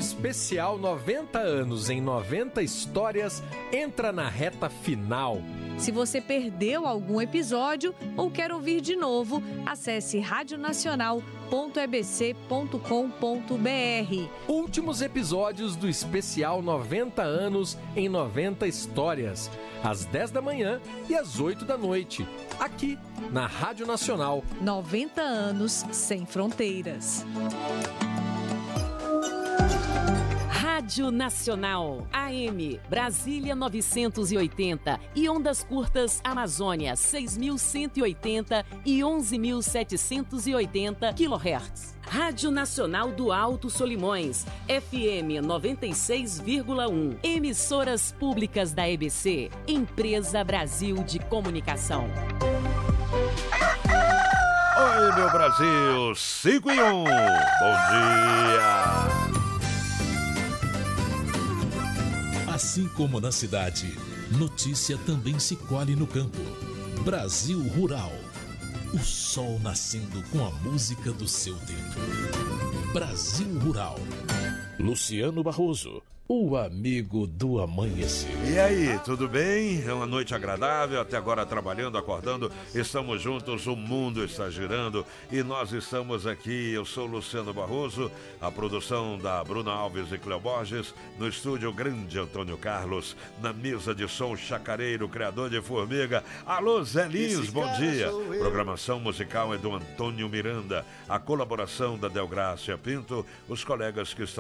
especial 90 anos em 90 histórias entra na reta final. Se você perdeu algum episódio ou quer ouvir de novo, acesse radionacional.ebc.com.br. Últimos episódios do especial 90 anos em 90 histórias, às 10 da manhã e às 8 da noite, aqui na Rádio Nacional. 90 anos sem fronteiras. Rádio Nacional, AM, Brasília 980 e ondas curtas Amazônia 6.180 e 11.780 kHz. Rádio Nacional do Alto Solimões, FM 96,1. Emissoras públicas da EBC, Empresa Brasil de Comunicação. Oi, meu Brasil, 5 em 1. Bom dia. Assim como na cidade, notícia também se colhe no campo. Brasil Rural. O sol nascendo com a música do seu tempo. Brasil Rural. Luciano Barroso, o amigo do amanhecer. E aí, tudo bem? É uma noite agradável, até agora trabalhando, acordando, estamos juntos, o mundo está girando e nós estamos aqui. Eu sou Luciano Barroso, a produção da Bruna Alves e Cleo Borges, no estúdio grande Antônio Carlos, na mesa de som Chacareiro, criador de Formiga. Alô, Zé Lins, bom dia. Programação musical é do Antônio Miranda, a colaboração da Delgrácia Pinto, os colegas que estão